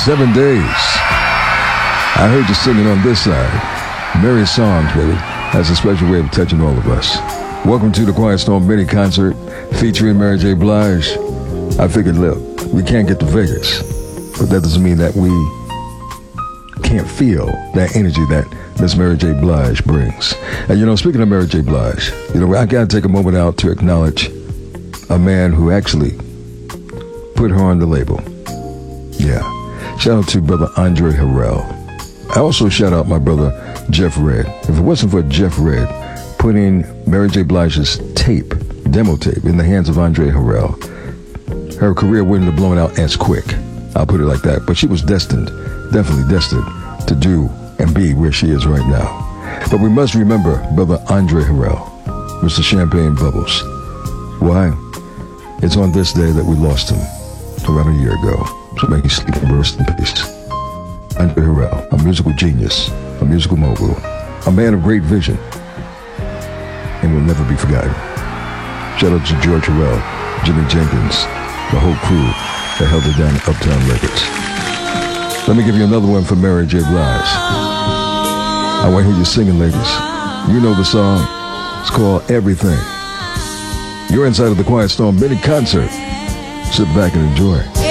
7 days. I heard you singing on this side. Merry songs, baby. Has a special way of touching all of us. Welcome to the Quiet Storm mini concert featuring Mary J. Blige. I figured, look, we can't get to Vegas, but that doesn't mean that we can't feel that energy that Miss Mary J. Blige brings. And you know, speaking of Mary J. Blige, you know, I gotta take a moment out to acknowledge a man who actually put her on the label. Yeah. Shout out to brother Andre Harrell. I also shout out my brother Jeff Redd. If it wasn't for Jeff Redd putting Mary J. Blige's tape, demo tape, in the hands of Andre Harrell, her career wouldn't have blown out as quick. I'll put it like that. But she was destined, definitely destined, to do and be where she is right now. But we must remember brother Andre Harrell, Mr. Champagne Bubbles. Why? It's on this day that we lost him around a year ago. So may he sleep and rest in peace. Andre Harrell, a musical genius, a musical mogul, a man of great vision, and will never be forgotten. Shout out to George Harrell, Jimmy Jenkins, the whole crew that held it down at Uptown Records. Let me give you another one for Mary J. Blige. I want to hear you singing, ladies. You know the song. It's called Everything. You're inside of the Quiet Storm mini concert. Sit back and enjoy.